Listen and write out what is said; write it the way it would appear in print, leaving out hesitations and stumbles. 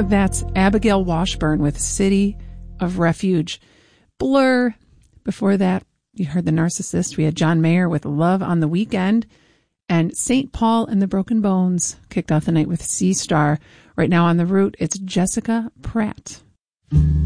That's Abigail Washburn with City of Refuge. Blur. Before that, you heard The Narcissist. We had John Mayer with Love on the Weekend. And St. Paul and the Broken Bones kicked off the night with Sea Star. Right now on the route, it's Jessica Pratt.